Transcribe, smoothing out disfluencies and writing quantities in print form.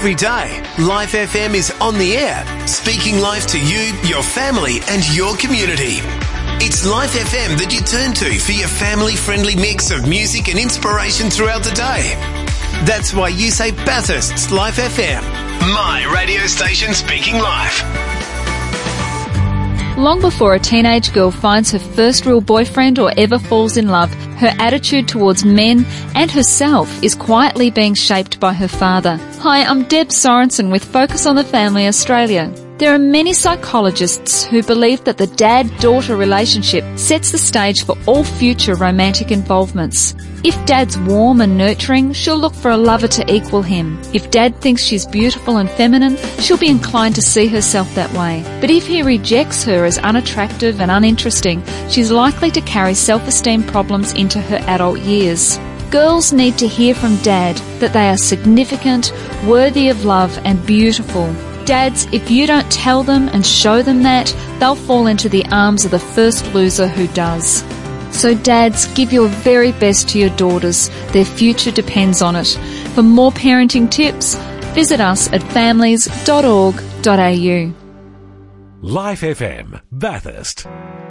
Every day, Life FM is on the air, speaking life to you, your family and your community. It's Life FM that you turn to for your family-friendly mix of music and inspiration throughout the day. That's why you say Bathurst's Life FM, my radio station speaking life. Long before a teenage girl finds her first real boyfriend or ever falls in love, her attitude towards men and herself is quietly being shaped by her father. Hi, I'm Deb Sorensen with Focus on the Family Australia. There are many psychologists who believe that the dad-daughter relationship sets the stage for all future romantic involvements. If dad's warm and nurturing, she'll look for a lover to equal him. If dad thinks she's beautiful and feminine, she'll be inclined to see herself that way. But if he rejects her as unattractive and uninteresting, she's likely to carry self-esteem problems into her adult years. Girls need to hear from dad that they are significant, worthy of love and beautiful. Dads, if you don't tell them and show them that, they'll fall into the arms of the first loser who does. So dads, give your very best to your daughters. Their future depends on it. For more parenting tips, visit us at families.org.au. Life FM, Bathurst.